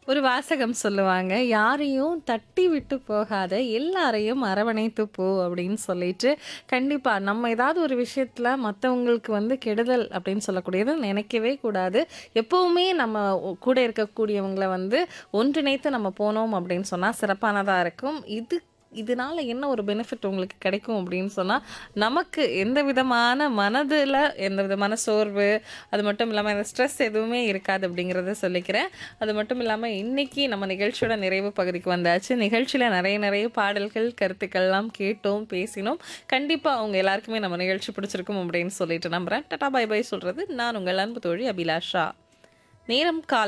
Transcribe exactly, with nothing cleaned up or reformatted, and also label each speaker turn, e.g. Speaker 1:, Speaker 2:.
Speaker 1: ஒரு வாசகம் சொல்லுவாங்க. "யாரையும் தட்டி விட்டு போகாத, எல்லாரையும் அரவணைத்து போ" அப்படின்னு சொல்லிட்டு, கண்டிப்பா நம்ம ஏதாவது ஒரு விஷயத்துல மத்தவங்களுக்கு வந்து கெடுதல் அப்படின்னு சொல்லக்கூடியது நினைக்கவே கூடாது. எப்பவுமே நம்ம ஒ கூட இருக்கக்கூடியவங்கள வந்து ஒன்றிணைத்து நம்ம போனோம் அப்படின்னு சொன்னா சிறப்பானதா இருக்கும். இது இதனால என்ன ஒரு பெனிஃபிட் உங்களுக்கு கிடைக்கும் அப்படின்னு சொன்னா, நமக்கு எந்த விதமான மனதுல எந்த விதமான சோர்வு, அது மட்டும் இல்லாம இந்த ஸ்ட்ரெஸ் எதுவுமே இருக்காது அப்படிங்கிறத சொல்லிக்கிறேன். அது மட்டும் இல்லாம இன்னைக்கு நம்ம நிகழ்ச்சியோட நிறைவு பகுதிக்கு வந்தாச்சு. நிகழ்ச்சியில நெறைய நெறைய பாடல்கள், கருத்துக்கள்லாம் கேட்டோம், பேசினோம். கண்டிப்பா உங்க எல்லாருக்குமே நம்ம நிகழ்ச்சி பிடிச்சிருக்கும் அப்படின்னு சொல்லிட்டு நம்புறேன். டாடா பை பை சொல்றது நான் உங்கள் அன்பு தோழி அபிலாஷா. நேரம் காலை